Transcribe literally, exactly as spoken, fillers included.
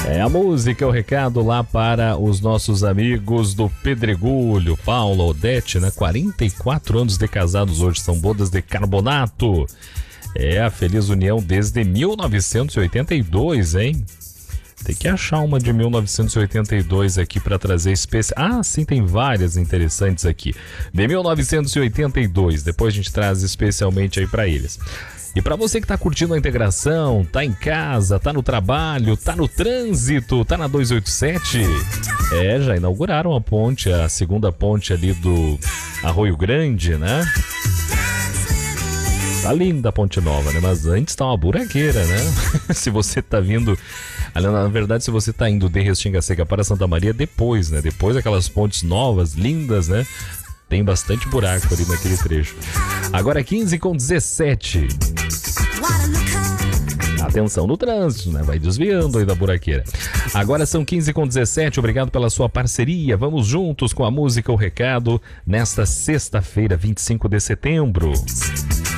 É a música, o recado lá para os nossos amigos do Pedregulho, Paulo, Odete, né? quarenta e quatro anos de casados hoje, são bodas de carbonato. É a feliz união desde mil novecentos e oitenta e dois, hein? Tem que achar uma de mil novecentos e oitenta e dois aqui para trazer especial. Ah, sim, tem várias interessantes aqui. De mil novecentos e oitenta e dois, depois a gente traz especialmente aí para eles. E para você que tá curtindo a integração, tá em casa, tá no trabalho, tá no trânsito, tá na duzentos e oitenta e sete, é, já inauguraram a ponte, a segunda ponte ali do Arroio Grande, né? Tá linda a ponte nova, né? Mas antes tá uma buraqueira, né? Se você tá vindo... Na verdade, se você tá indo de Restinga Seca para Santa Maria, depois, né? Depois daquelas pontes novas, lindas, né? Tem bastante buraco ali naquele trecho. Agora quinze com dezessete. Atenção no trânsito, né? Vai desviando aí da buraqueira. Agora são quinze com dezessete. Obrigado pela sua parceria. Vamos juntos com a música, o recado, nesta sexta-feira, vinte e cinco de setembro.